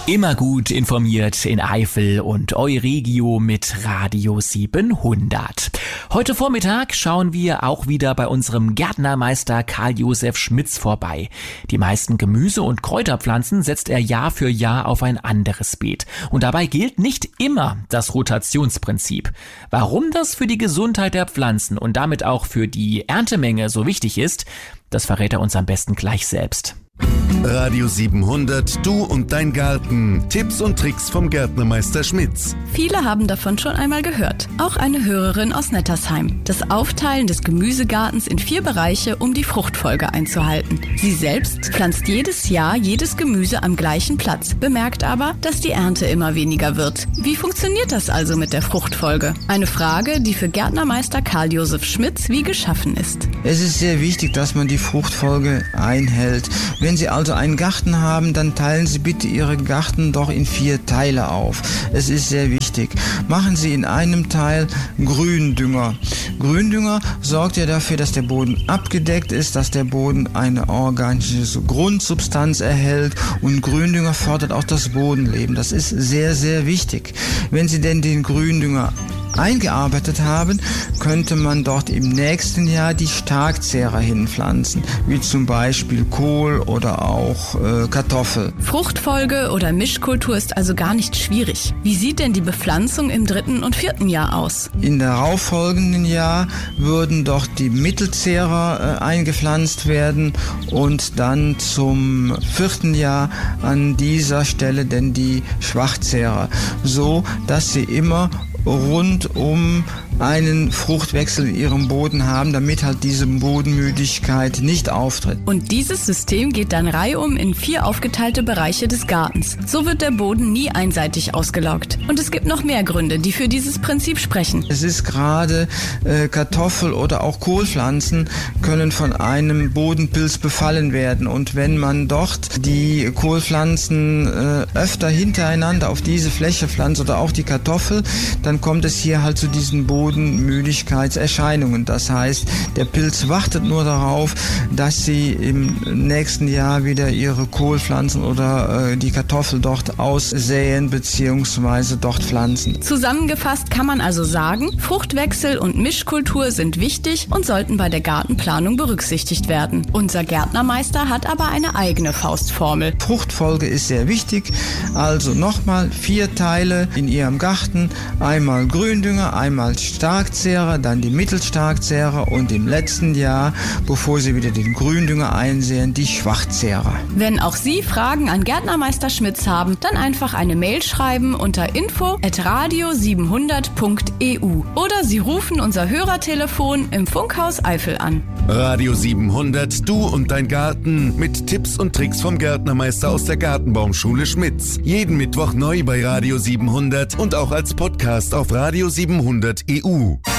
Immer gut informiert in Eifel und Euregio mit Radio 700. Heute Vormittag schauen wir auch wieder bei unserem Gärtnermeister Karl-Josef Schmitz vorbei. Die meisten Gemüse- und Kräuterpflanzen setzt er Jahr für Jahr auf ein anderes Beet. Und dabei gilt nicht immer das Rotationsprinzip. Warum das für die Gesundheit der Pflanzen und damit auch für die Erntemenge so wichtig ist, das verrät er uns am besten gleich selbst. Radio 700, du und dein Garten. Tipps und Tricks vom Gärtnermeister Schmitz. Viele haben davon schon einmal gehört. Auch eine Hörerin aus Nettersheim. Das Aufteilen des Gemüsegartens in 4 Bereiche, um die Fruchtfolge einzuhalten. Sie selbst pflanzt jedes Jahr jedes Gemüse am gleichen Platz, bemerkt aber, dass die Ernte immer weniger wird. Wie funktioniert das also mit der Fruchtfolge? Eine Frage, die für Gärtnermeister Karl-Josef Schmitz wie geschaffen ist. Es ist sehr wichtig, dass man die Fruchtfolge einhält. Wenn Sie also einen Garten haben, dann teilen Sie bitte Ihren Garten doch in 4 Teile auf. Es ist sehr wichtig. Machen Sie in einem Teil Gründünger. Gründünger sorgt ja dafür, dass der Boden abgedeckt ist, dass der Boden eine organische Grundsubstanz erhält, und Gründünger fördert auch das Bodenleben. Das ist sehr, sehr wichtig. Wenn Sie denn den Gründünger eingearbeitet haben, könnte man dort im nächsten Jahr die Starkzehrer hinpflanzen, wie zum Beispiel Kohl oder auch Kartoffel. Fruchtfolge oder Mischkultur ist also gar nicht schwierig. Wie sieht denn die Bepflanzung im 3. und 4. Jahr aus? Im darauffolgenden Jahr würden doch die Mittelzehrer eingepflanzt werden und dann zum 4. Jahr an dieser Stelle denn die Schwachzehrer, so dass sie immer rund um einen Fruchtwechsel in ihrem Boden haben, damit halt diese Bodenmüdigkeit nicht auftritt. Und dieses System geht dann reihum in 4 aufgeteilte Bereiche des Gartens. So wird der Boden nie einseitig ausgelaugt. Und es gibt noch mehr Gründe, die für dieses Prinzip sprechen. Es ist gerade Kartoffel- oder auch Kohlpflanzen können von einem Bodenpilz befallen werden. Und wenn man dort die Kohlpflanzen öfter hintereinander auf diese Fläche pflanzt oder auch die Kartoffel, dann kommt es hier halt zu diesen Bodenmüdigkeitserscheinungen. Das heißt, der Pilz wartet nur darauf, dass sie im nächsten Jahr wieder ihre Kohlpflanzen oder die Kartoffel dort aussäen bzw. dort pflanzen. Zusammengefasst kann man also sagen, Fruchtwechsel und Mischkultur sind wichtig und sollten bei der Gartenplanung berücksichtigt werden. Unser Gärtnermeister hat aber eine eigene Faustformel. Fruchtfolge ist sehr wichtig. Also nochmal 4 Teile in Ihrem Garten. Einmal Gründünger, einmal Starkzehrer, dann die Mittelstarkzehrer und im letzten Jahr, bevor Sie wieder den Gründünger einsehen, die Schwachzehrer. Wenn auch Sie Fragen an Gärtnermeister Schmitz haben, dann einfach eine Mail schreiben unter info@radio700.eu oder Sie rufen unser Hörertelefon im Funkhaus Eifel an. Radio 700, du und dein Garten, mit Tipps und Tricks vom Gärtnermeister aus der Gartenbaumschule Schmitz. Jeden Mittwoch neu bei Radio 700 und auch als Podcast auf Radio 700 EU.